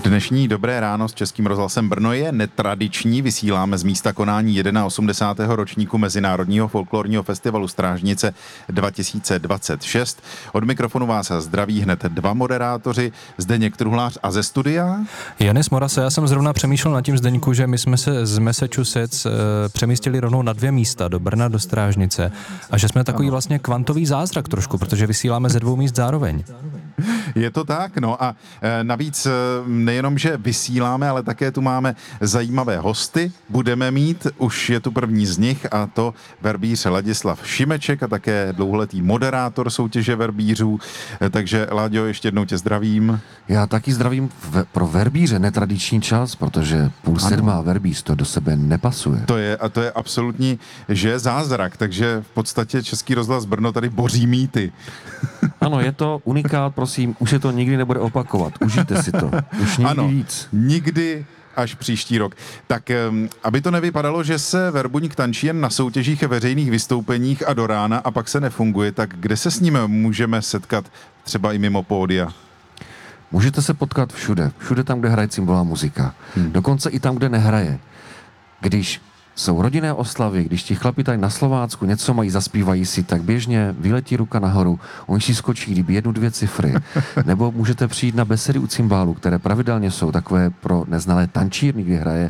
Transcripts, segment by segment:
Dnešní Dobré ráno s Českým rozhlasem Brno je netradiční. Vysíláme z místa konání 81. ročníku Mezinárodního folklorního festivalu Strážnice 2026. Od mikrofonu vás zdraví hned dva moderátoři, Zdeněk Truhlář a ze studia Janis Morase. Já jsem zrovna přemýšlel nad tím, Zdeňku, že my jsme se z Massachusetts přemístili rovnou na 2 místa, do Brna, do Strážnice, a že jsme takový vlastně kvantový zázrak trošku, protože vysíláme ze 2 míst zároveň. Je to tak, no a navíc nejenom, že vysíláme, ale také tu máme zajímavé hosty. Budeme mít, už je tu první z nich, a to verbíř Ladislav Šimeček a také dlouholetý moderátor soutěže verbířů. Takže Láďo, ještě jednou tě zdravím. Já taky zdravím pro verbíře netradiční čas, protože 6:30 verbíř to do sebe nepasuje. To je absolutní, že je zázrak, takže v podstatě Český rozhlas Brno tady boří mýty. Ano, je to unikát, prosím, už se to nikdy nebude opakovat. Užijte si to. Už nikdy víc. Nikdy až příští rok. Tak aby to nevypadalo, že se Verbuňk tančí jen na soutěžích a veřejných vystoupeních a do rána a pak se nefunguje, tak kde se s ním můžeme setkat třeba i mimo pódia? Můžete se potkat všude. Všude tam, kde hraje cimbolová muzika. Dokonce i tam, kde nehraje. Když jsou rodinné oslavy, když ti chlapi tady na Slovácku něco mají, zaspívají si, tak běžně vyletí ruka nahoru, oni si skočí kdyby 1-2 cifry. Nebo můžete přijít na besedy u cymbálů, které pravidelně jsou takové pro neznalé tančírny, kdy hraje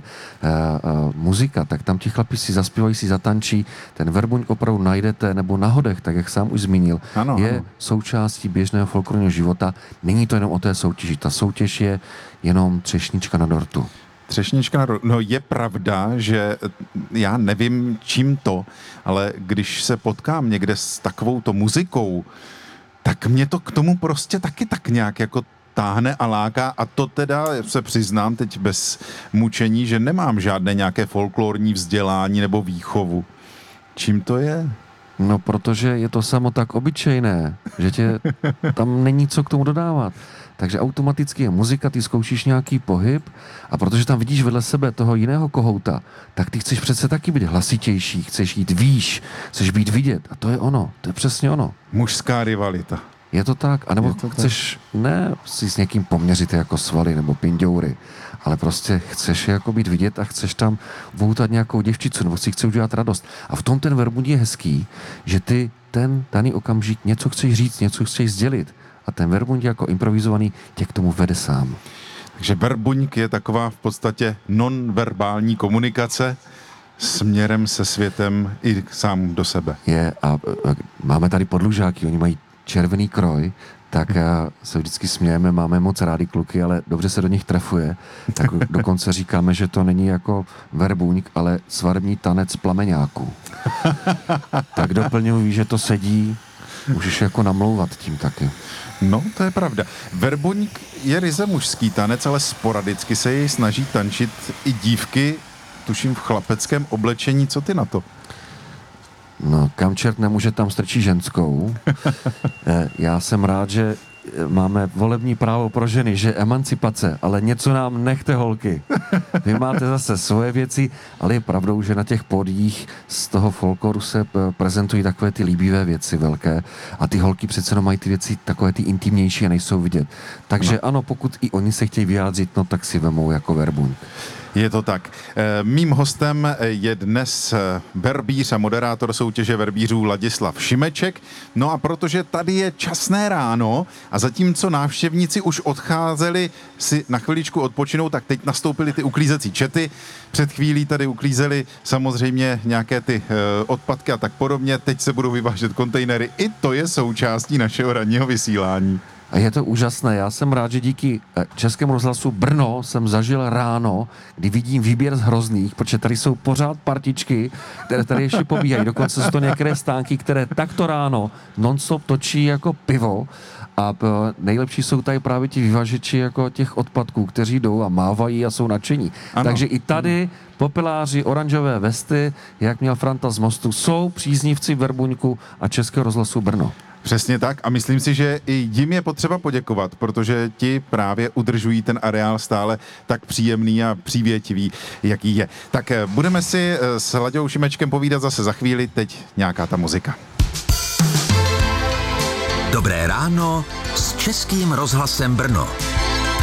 muzika, tak tam ti chlapi si zaspívají, si zatančí, ten Verbuňk opravdu najdete, nebo na Hodech, tak jak sám už zmínil, je součástí běžného folklorního života. Není to jenom o té soutěži, ta soutěž je jenom třešnička na dortu. No je pravda, že já nevím čím to, ale když se potkám někde s takovouto muzikou, tak mě to k tomu prostě taky tak nějak jako táhne a láká, a to teda se přiznám teď bez mučení, že nemám žádné nějaké folklorní vzdělání nebo výchovu. Čím to je? No, protože je to samo tak obyčejné, že tam není co k tomu dodávat. Takže automaticky je muzika, ty zkoušíš nějaký pohyb, a protože tam vidíš vedle sebe toho jiného kohouta, tak ty chceš přece taky být hlasitější, chceš jít výš, chceš být vidět, a to je ono, to je přesně ono. Mužská rivalita. Je to tak, anebo chceš ne si s někým poměřit jako svaly nebo pindoury, ale prostě chceš jako být vidět a chceš tam voutat nějakou děvčicu, nebo si chceš udělat radost. A v tom ten Verbuňk je hezký, že ty ten daný okamžik něco chceš říct, něco chceš sdělit. A ten Verbuňk jako improvizovaný tě k tomu vede sám. Takže Verbuňk je taková v podstatě nonverbální komunikace směrem se světem i sám do sebe. Je, a máme tady podlužáky, oni mají červený kroj, tak se vždycky smějeme, máme moc rádi kluky, ale dobře se do nich trefuje. Tak dokonce říkáme, že to není jako Verbuňk, ale svarební tanec plameňáků. Tak doplňuji, že to sedí, můžeš jako namlouvat tím taky. No, to je pravda. Verbuňk je ryze mužský tanec, ale sporadicky se jej snaží tančit i dívky, tuším v chlapeckém oblečení. Co ty na to? No, kam čert nemůže, tam strčí ženskou. Já jsem rád, že máme volební právo pro ženy, že emancipace, ale něco nám nechte, holky. Vy máte zase svoje věci, ale je pravdou, že na těch pódiích z toho folkloru se prezentují takové ty líbivé věci velké, a ty holky přece mají ty věci takové ty intimnější a nejsou vidět. Takže ano, pokud i oni se chtějí vyjádřit, no tak si vemou jako Verbuňk. Je to tak. Mým hostem je dnes verbíř a moderátor soutěže verbířů Ladislav Šimeček. No a protože tady je časné ráno a zatímco návštěvníci už odcházeli si na chviličku odpočinout, tak teď nastoupily ty uklízecí čety. Před chvílí tady uklízeli samozřejmě nějaké ty odpadky a tak podobně. Teď se budou vyvážet kontejnery. I to je součástí našeho ranního vysílání. A je to úžasné. Já jsem rád, že díky Českému rozhlasu Brno jsem zažil ráno, kdy vidím výběr z Hrozných, protože tady jsou pořád partičky, které tady ještě pobíhají. Dokonce jsou to některé stánky, které takto ráno non-stop točí jako pivo. A nejlepší jsou tady právě ti vyvažeči jako těch odpadků, kteří jdou a mávají a jsou nadšení. Ano. Takže i tady popeláři oranžové vesty, jak měl Franta z Mostu, jsou příznivci Verbuňku a Českého rozhlasu Brno. Přesně tak, a myslím si, že i jim je potřeba poděkovat, protože ti právě udržují ten areál stále tak příjemný a přívětivý, jaký je. Tak budeme si s Laďou Šimečkem povídat zase za chvíli, teď nějaká ta muzika. Dobré ráno s Českým rozhlasem Brno.